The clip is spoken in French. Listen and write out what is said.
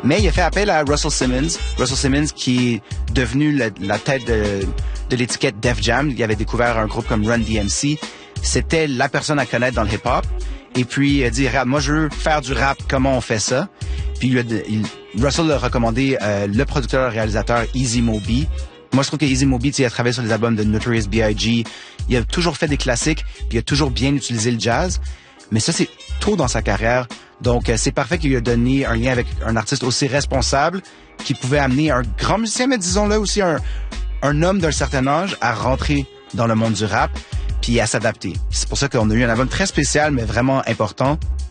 Mais il a fait appel à Russell Simmons. Russell Simmons qui est devenu la tête de l'étiquette Def Jam. Il avait découvert un groupe comme Run DMC. C'était la personne à connaître dans le hip-hop. Et puis, il a dit, regarde, moi, je veux faire du rap. Comment on fait ça? Puis, Russell a recommandé le producteur et réalisateur Easy Moby. Moi, je trouve que Easy Moby, il a travaillé sur les albums de Notorious B.I.G. Il a toujours fait des classiques, puis il a toujours bien utilisé le jazz. Mais ça, c'est tôt dans sa carrière. Donc, c'est parfait qu'il lui a donné un lien avec un artiste aussi responsable qui pouvait amener un grand musicien, mais disons-le aussi un homme d'un certain âge à rentrer dans le monde du rap puis à s'adapter. C'est pour ça qu'on a eu un album très spécial, mais vraiment important.